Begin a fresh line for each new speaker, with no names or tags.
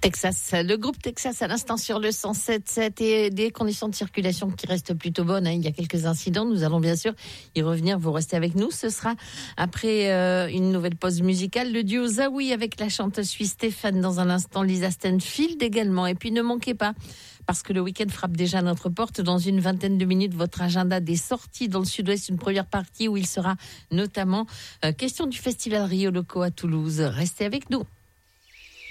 Texas, le groupe Texas à l'instant sur le 107.7 et des conditions de circulation qui restent plutôt bonnes. Il y a quelques incidents, nous allons bien sûr y revenir. Vous restez avec nous. Ce sera après une nouvelle pause musicale. Le duo Zawi avec la chanteuse suisse Stéphane dans un instant, Lisa Stanfield également. Et puis ne manquez pas, parce que le week-end frappe déjà à notre porte. Dans une vingtaine de minutes, votre agenda des sorties dans le sud-ouest, une première partie où il sera notamment question du festival Rio Loco à Toulouse. Restez avec nous.